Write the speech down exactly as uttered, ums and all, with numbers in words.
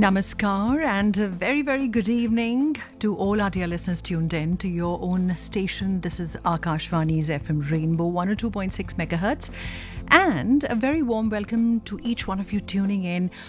Namaskar and a very, very good evening to all our dear listeners tuned in to your own station. This is Akashvani's F M Rainbow one oh two point six megahertz. And a very warm welcome to each one of you tuning in